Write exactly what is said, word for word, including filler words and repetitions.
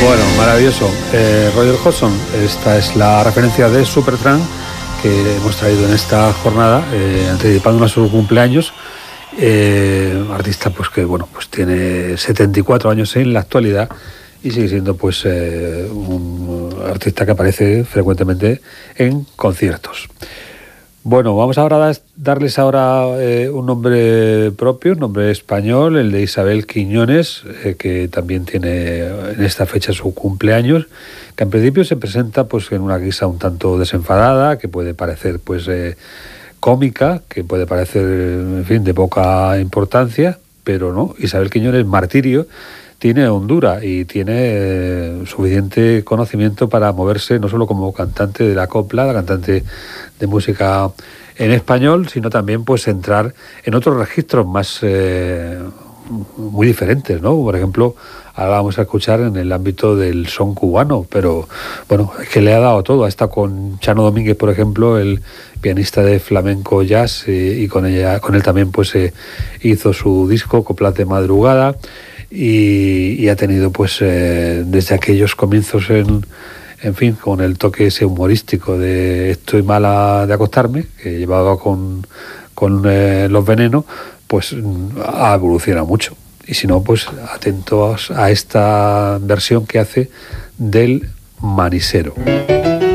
Bueno, maravilloso. Eh, Roger Hodgson, esta es la referencia de Supertramp que hemos traído en esta jornada, eh, anticipando a su cumpleaños. Eh, artista pues que bueno pues tiene setenta y cuatro años en la actualidad y sigue siendo pues eh, un artista que aparece frecuentemente en conciertos. Bueno, vamos ahora a darles ahora eh, un nombre propio, un nombre español, el de Isabel Quiñones, eh, que también tiene en esta fecha su cumpleaños, que en principio se presenta pues en una guisa un tanto desenfadada, que puede parecer pues eh, cómica, que puede parecer, en fin, de poca importancia, pero no. Isabel Quiñones Martirio tiene hondura y tiene eh, suficiente conocimiento para moverse no solo como cantante de la copla, la cantante de música en español, sino también pues entrar en otros registros más eh, muy diferentes, ¿no? Por ejemplo, ahora vamos a escuchar en el ámbito del son cubano, pero bueno, es que le ha dado todo. Ha estado con Chano Domínguez, por ejemplo, el pianista de flamenco jazz, eh, y con ella, con él también pues eh, hizo su disco Coplas de Madrugada. Y, y ha tenido pues eh, desde aquellos comienzos en, en fin, con el toque ese humorístico de Estoy mala de acostarme, que llevaba con, con eh, Los Venenos, pues ha evolucionado mucho. Y si no, pues atentos a esta versión que hace del Manisero.